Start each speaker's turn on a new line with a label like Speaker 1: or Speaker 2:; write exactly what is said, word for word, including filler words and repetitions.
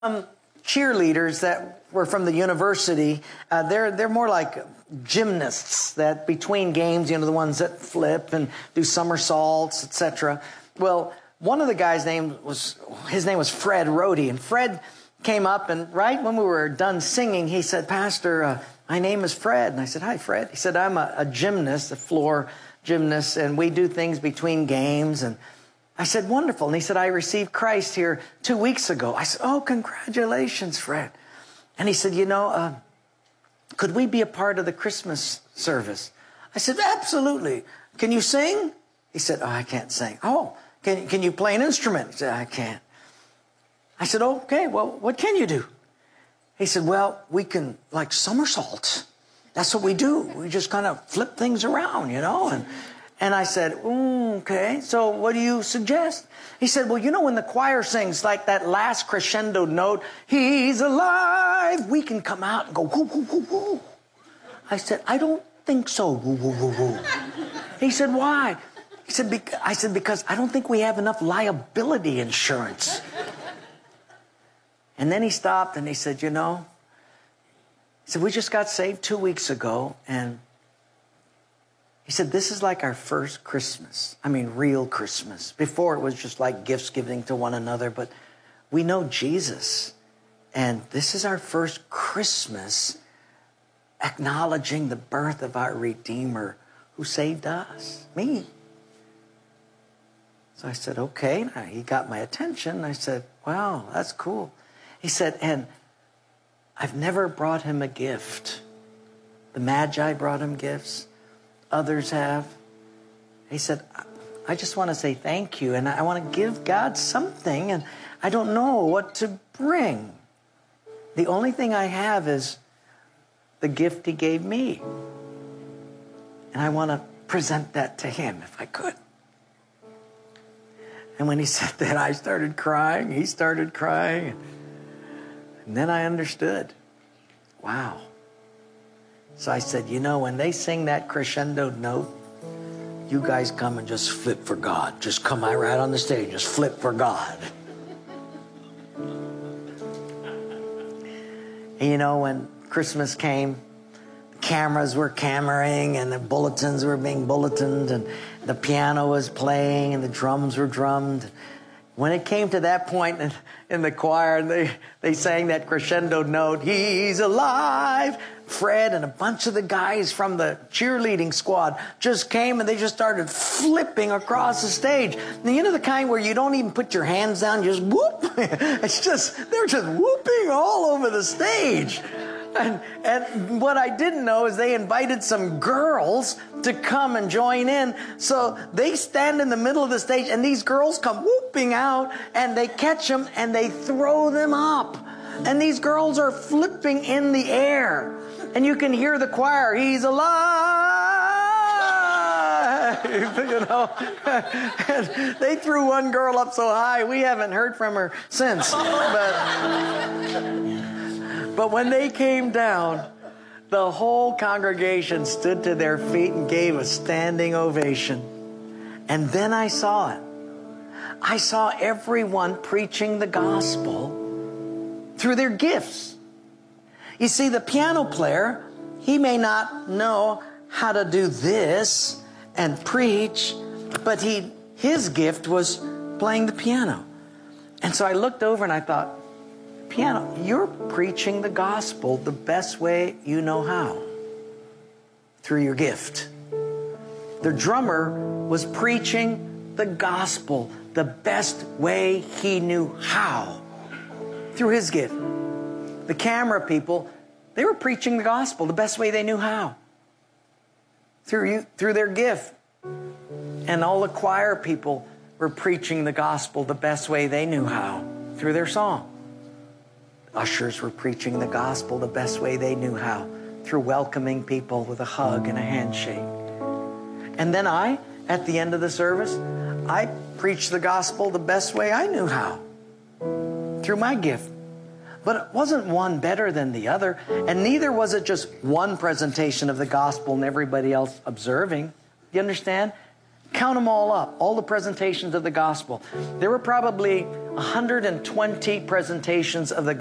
Speaker 1: Um, cheerleaders that were from the university, uh, they're they're more like gymnasts that between games, you know, the ones that flip and do somersaults, et cetera. Well, one of the guys' name was his name was Fred Rohde, and Fred came up and right when we were done singing, he said, "Pastor, uh, my name is Fred." And I said, "Hi, Fred." He said, "I'm a, a gymnast, a floor gymnast, and we do things between games." And I said, "Wonderful." And he said, "I received Christ here two weeks ago." I said, "Oh, congratulations, Fred." And he said, "You know, uh, could we be a part of the Christmas service?" I said, "Absolutely. Can you sing?" He said, "Oh, I can't sing." "Oh, can, can you play an instrument?" He said, "I can't." I said, "Okay, well, what can you do?" He said, "Well, we can, like, somersaults. That's what we do. We just kind of flip things around, you know." And And I said, mm, "Okay, so what do you suggest?" He said, "Well, you know when the choir sings like that last crescendo note, 'He's alive,' we can come out and go, whoo, whoo, whoo, whoo." I said, "I don't think so, woo, woo, woo, woo." He said, "Why?" He said, Bec I said, "Because I don't think we have enough liability insurance." And then he stopped and he said, "You know," he said, "we just got saved two weeks ago, and he said, this is like our first Christmas. I mean, real Christmas. Before it was just like gifts giving to one another, but we know Jesus. And this is our first Christmas acknowledging the birth of our Redeemer who saved us, me." So I said, "Okay." Now, he got my attention. I said, "Wow, that's cool." He said, "And I've never brought him a gift. The Magi brought him gifts. Others have." He said, "I just want to say thank you, and I want to give God something, and I don't know what to bring. The only thing I have is the gift he gave me, and I want to present that to him if I could." And when he said that, I started crying. He started crying. And then I understood. Wow. So I said, "You know, when they sing that crescendo note, you guys come and just flip for God. Just come right on the stage, just flip for God." And you know, when Christmas came, the cameras were cameraing and the bulletins were being bulletined and the piano was playing and the drums were drummed. When it came to that point in, in the choir, and they, they sang that crescendo note, "He's alive," Fred and a bunch of the guys from the cheerleading squad just came and they just started flipping across the stage. Now, you know the kind where you don't even put your hands down, you just whoop. It's just, they're just whooping all over the stage. And, and what I didn't know is they invited some girls to come and join in. So they stand in the middle of the stage and these girls come whooping out and they catch them and they throw them up. And these girls are flipping in the air. And you can hear the choir, "He's alive," you know. And they threw one girl up so high, we haven't heard from her since. But, but when they came down, the whole congregation stood to their feet and gave a standing ovation. And then I saw it. I saw everyone preaching the gospel through their gifts. You see, the piano player, he may not know how to do this and preach, but he his gift was playing the piano. And so I looked over and I thought, "Piano, you're preaching the gospel the best way you know how, through your gift." The drummer was preaching the gospel the best way he knew how, through his gift. The camera people, they were preaching the gospel the best way they knew how, through you, through their gift. And all the choir people were preaching the gospel the best way they knew how, through their song. Ushers were preaching the gospel the best way they knew how, through welcoming people with a hug and a handshake. And then I, at the end of the service, I preached the gospel the best way I knew how, through my gift. But it wasn't one better than the other, and neither was it just one presentation of the gospel and everybody else observing. You understand? Count them all up, all the presentations of the gospel. There were probably one hundred twenty presentations of the